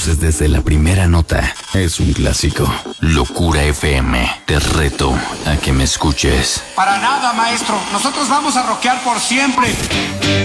conoces desde la primera nota. Es un clásico. Locura FM. Te reto a que me escuches. Para nada, maestro. Nosotros vamos a rockear por siempre.